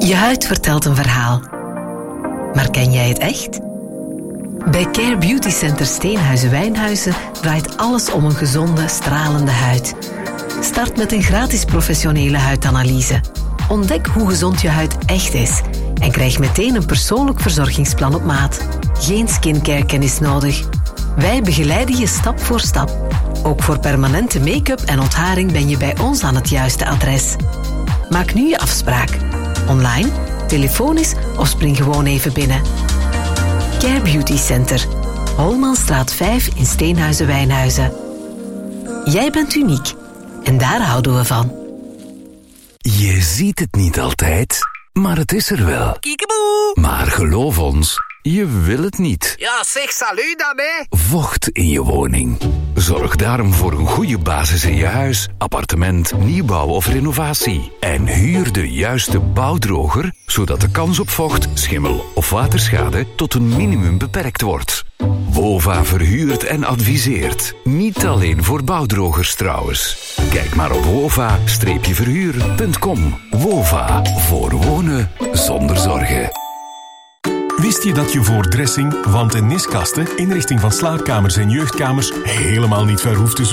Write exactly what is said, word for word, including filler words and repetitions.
Je huid vertelt een verhaal. Maar ken jij het echt? Bij Care Beauty Center Steenhuizen-Wijnhuizen draait alles om een gezonde, stralende huid. Start met een gratis professionele huidanalyse. Ontdek hoe gezond je huid echt is en krijg meteen een persoonlijk verzorgingsplan op maat. Geen skincare-kennis nodig. Wij begeleiden je stap voor stap. Ook voor permanente make-up en ontharing ben je bij ons aan het juiste adres. Maak nu je afspraak. Online, telefonisch of spring gewoon even binnen. Care Beauty Center. Holmanstraat vijf in Steenhuizen-Wijnhuizen. Jij bent uniek. En daar houden we van. Je ziet het niet altijd, maar het is er wel. Kiekeboe! Maar geloof ons, je wil het niet. Ja, zeg salut dan, hè. Vocht in je woning. Zorg daarom voor een goede basis in je huis, appartement, nieuwbouw of renovatie. En huur de juiste bouwdroger, zodat de kans op vocht, schimmel of waterschade tot een minimum beperkt wordt. Wova verhuurt en adviseert. Niet alleen voor bouwdrogers trouwens. Kijk maar op wova verhuur punt com. Wova, voor wonen zonder zorgen. Wist je dat je voor dressing, wand- en niskasten, inrichting van slaapkamers en jeugdkamers helemaal niet ver hoeft te zoeken?